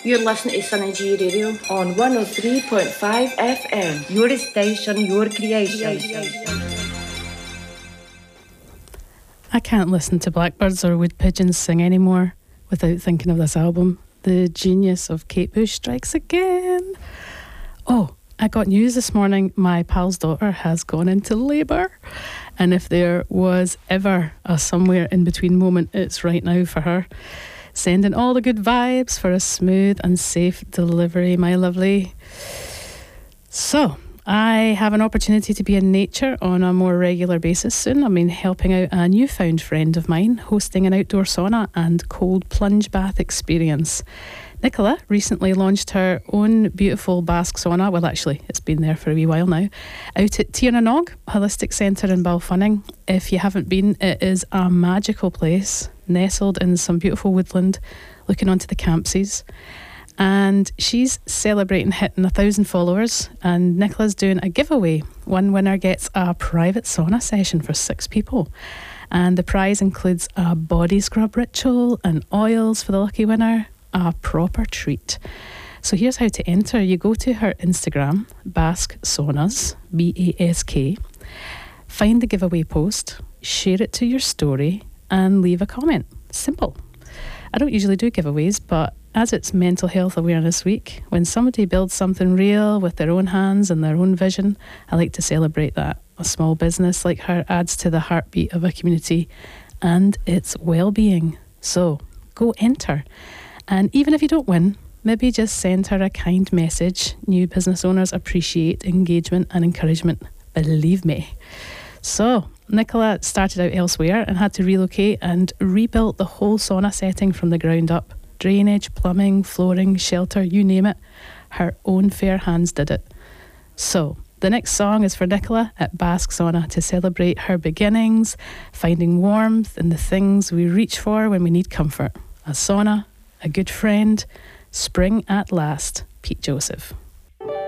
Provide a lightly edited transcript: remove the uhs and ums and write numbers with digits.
You're listening to Sunny G Radio on 103.5 FM. Your station, your creation. I can't listen to blackbirds or wood pigeons sing anymore without thinking of this album. The genius of Kate Bush strikes again. Oh, I got news this morning. My pal's daughter has gone into labour. And if there was ever a somewhere in between moment, it's right now for her. Sending all the good vibes for a smooth and safe delivery, my lovely. So, I have an opportunity to be in nature on a more regular basis soon. I'm helping out a newfound friend of mine, hosting an outdoor sauna and cold plunge bath experience. Nicola recently launched her own beautiful Basque sauna. Well, actually, it's been there for a wee while now. Out at Tir na Nog Holistic Centre in Balfunning. If you haven't been, it is a magical place, nestled in some beautiful woodland, looking onto the Campsies. And she's celebrating hitting 1,000 followers, and Nicola's doing a giveaway. One winner gets a private sauna session for 6 people, and the prize includes a body scrub ritual and oils for the lucky winner, a proper treat. So here's how to enter. You go to her Instagram, Basque Saunas, BASK, find the giveaway post, share it to your story, and leave a comment. Simple. I don't usually do giveaways, but as it's Mental Health Awareness Week, when somebody builds something real with their own hands and their own vision, I like to celebrate that. A small business like her adds to the heartbeat of a community and its well-being. So, go enter. And even if you don't win, maybe just send her a kind message. New business owners appreciate engagement and encouragement. Believe me. So, Nicola started out elsewhere and had to relocate and rebuilt the whole sauna setting from the ground up. Drainage, plumbing, flooring, shelter, you name it. Her own fair hands did it. So, the next song is for Nicola at Basque Sauna to celebrate her beginnings, finding warmth in the things we reach for when we need comfort. A sauna, a good friend, spring at last. Pete Joseph.